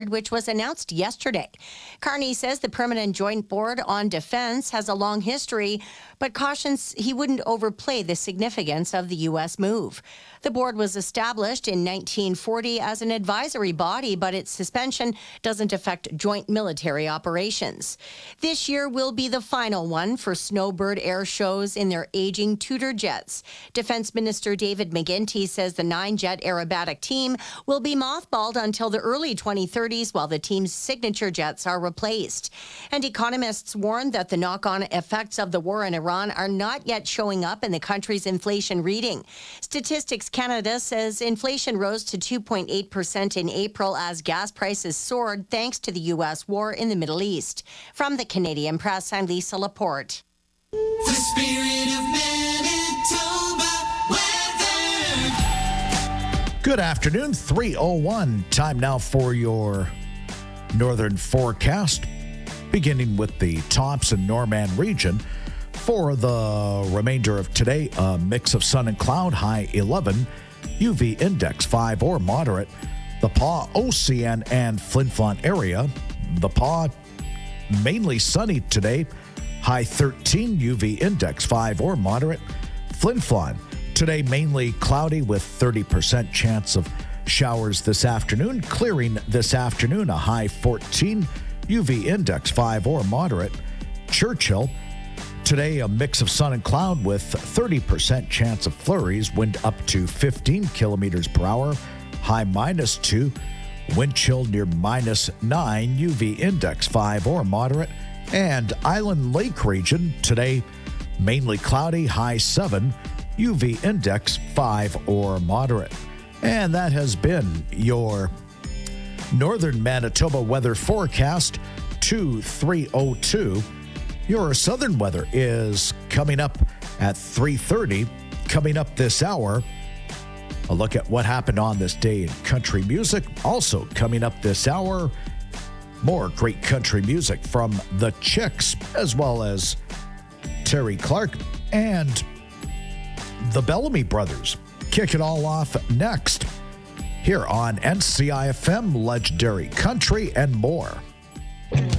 which was announced yesterday. Carney says the Permanent Joint Board on Defense has a long history, but cautions he wouldn't overplay the significance of the U.S. move. The board was established in 1940 as an advisory body, but its suspension doesn't affect joint military operations. This year will be the final one for Snowbird air shows in their aging Tudor jets. Defense Minister David McGuinty says the 9-jet aerobatic team will be mothballed until the early 2030s while the team's signature jets are replaced. And economists warn that the knock-on effects of the war in Iran are not yet showing up in the country's inflation reading. Statistics Canada says inflation rose to 2.8% in April as gas prices soared thanks to the U.S. war in the Middle East. From the Canadian Press, I'm Lisa Laporte. The spirit of Manitoba weather. Good afternoon, 3:01. Time now for your northern forecast, beginning with the Thompson Norman region. For the remainder of today, a mix of sun and cloud, high 11, UV index 5 or moderate. The Pas, Ocean, and Flin Flon area. The Pas, mainly sunny today, high 13, UV index 5 or moderate. Flin Flon, today mainly cloudy with 30% chance of showers this afternoon. Clearing this afternoon, a high 14, UV index 5 or moderate. Churchill, today a mix of sun and cloud with 30% chance of flurries, wind up to 15 kilometers per hour, high -2, wind chill near -9, UV index 5 or moderate. And Island Lake region, today mainly cloudy, high 7, UV index 5 or moderate. And that has been your Northern Manitoba weather forecast, 2302. Your southern weather is coming up at 3:30. Coming up this hour, a look at what happened on this day in country music. Also coming up this hour, more great country music from the Chicks, as well as Terry Clark and the Bellamy Brothers. Kick it all off next here on NCIFM, Legendary Country and more.